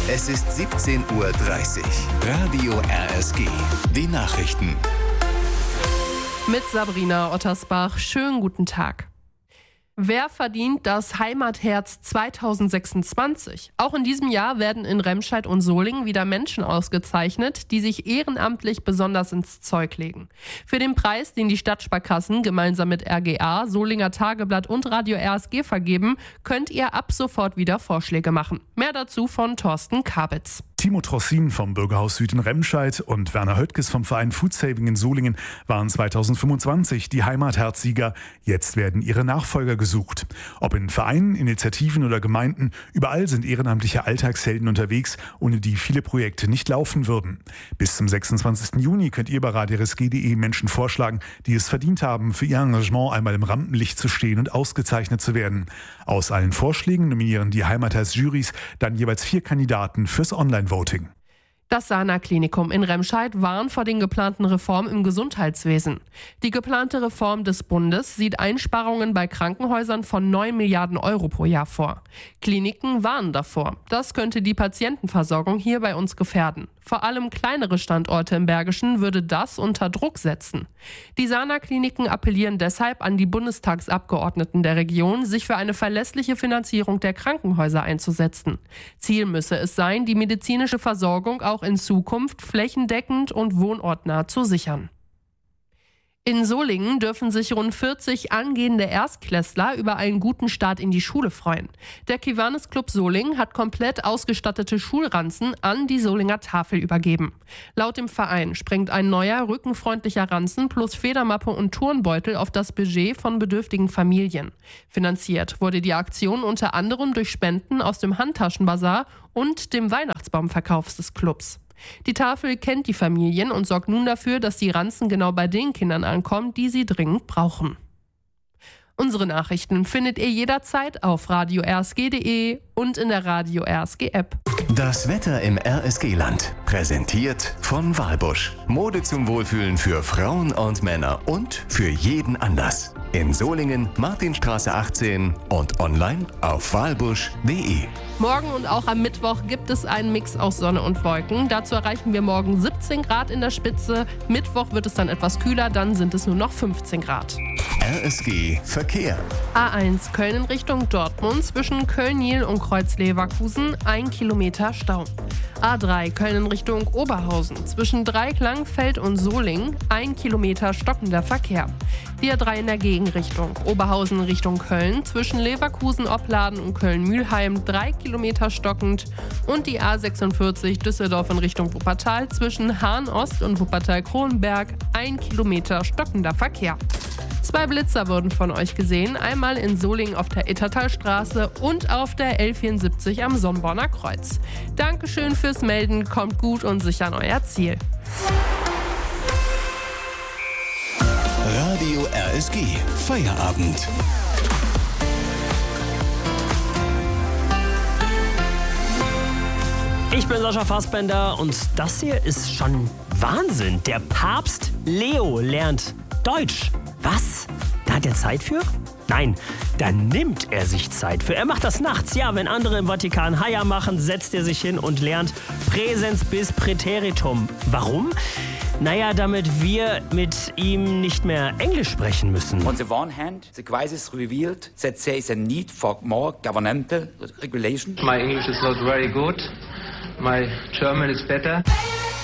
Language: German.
Es ist 17:30 Uhr. Radio RSG. Die Nachrichten. Mit Sabrina Ottersbach. Schönen guten Tag. Wer verdient das Heimatherz 2026? Auch in diesem Jahr werden in Remscheid und Solingen wieder Menschen ausgezeichnet, die sich ehrenamtlich besonders ins Zeug legen. Für den Preis, den die Stadtsparkassen gemeinsam mit RGA, Solinger Tageblatt und Radio RSG vergeben, könnt ihr ab sofort wieder Vorschläge machen. Mehr dazu von Thorsten Kabitz. Timo Trossin vom Bürgerhaus Süd in Remscheid und Werner Höttges vom Verein Food Saving in Solingen waren 2025 die Heimatherzsieger. Jetzt werden ihre Nachfolger gesucht. Ob in Vereinen, Initiativen oder Gemeinden, überall sind ehrenamtliche Alltagshelden unterwegs, ohne die viele Projekte nicht laufen würden. Bis zum 26. Juni könnt ihr bei radiorsg.de Menschen vorschlagen, die es verdient haben, für ihr Engagement einmal im Rampenlicht zu stehen und ausgezeichnet zu werden. Aus allen Vorschlägen nominieren die Heimatherzjurys dann jeweils 4 Kandidaten fürs Online-Voting. Das Sana-Klinikum in Remscheid warnt vor den geplanten Reformen im Gesundheitswesen. Die geplante Reform des Bundes sieht Einsparungen bei Krankenhäusern von 9 Milliarden Euro pro Jahr vor. Kliniken warnen davor. Das könnte die Patientenversorgung hier bei uns gefährden. Vor allem kleinere Standorte im Bergischen würde das unter Druck setzen. Die Sana-Kliniken appellieren deshalb an die Bundestagsabgeordneten der Region, sich für eine verlässliche Finanzierung der Krankenhäuser einzusetzen. Ziel müsse es sein, die medizinische Versorgung auch in Zukunft flächendeckend und wohnortnah zu sichern. In Solingen dürfen sich rund 40 angehende Erstklässler über einen guten Start in die Schule freuen. Der Kiwanis Club Solingen hat komplett ausgestattete Schulranzen an die Solinger Tafel übergeben. Laut dem Verein springt ein neuer, rückenfreundlicher Ranzen plus Federmappe und Turnbeutel auf das Budget von bedürftigen Familien. Finanziert wurde die Aktion unter anderem durch Spenden aus dem Handtaschenbasar und dem Weihnachtsbaumverkauf des Clubs. Die Tafel kennt die Familien und sorgt nun dafür, dass die Ranzen genau bei den Kindern ankommen, die sie dringend brauchen. Unsere Nachrichten findet ihr jederzeit auf radiorsg.de und in der Radio RSG App. Das Wetter im RSG-Land. Präsentiert von Walbusch. Mode zum Wohlfühlen für Frauen und Männer und für jeden Anlass. In Solingen, Martinstraße 18 und online auf walbusch.de. Morgen und auch am Mittwoch gibt es einen Mix aus Sonne und Wolken. Dazu erreichen wir morgen 17 Grad in der Spitze. Mittwoch wird es dann etwas kühler, dann sind es nur noch 15 Grad. RSG Verkehr. A1 Köln in Richtung Dortmund zwischen Köln-Niel und Kreuz-Leverkusen 1 Kilometer Stau. A3 Köln in Richtung Oberhausen zwischen Dreiklangfeld und Solingen 1 Kilometer stockender Verkehr. Die A3 in der Gegenrichtung Oberhausen Richtung Köln zwischen Leverkusen-Opladen und Köln-Mülheim 3 Kilometer stockend und die A46 Düsseldorf in Richtung Wuppertal zwischen Hahn-Ost und Wuppertal-Kronberg 1 Kilometer stockender Verkehr. 2 Blitzer wurden von euch gesehen, einmal in Solingen auf der Ittertalstraße und auf der L74 am Sonnborner Kreuz. Dankeschön fürs Melden, kommt gut und sicher an euer Ziel. Radio RSG Feierabend. Ich bin Sascha Fassbender und das hier ist schon Wahnsinn. Der Papst Leo lernt Deutsch. Was? Da hat er Zeit für? Nein, da nimmt er sich Zeit für. Er macht das nachts. Ja, wenn andere im Vatikan Haia machen, setzt er sich hin und lernt Präsens bis Präteritum. Warum? Naja, damit wir mit ihm nicht mehr Englisch sprechen müssen. On the one hand, the crisis revealed that there is a need for more governmental regulation. My English is not very good. My German is better.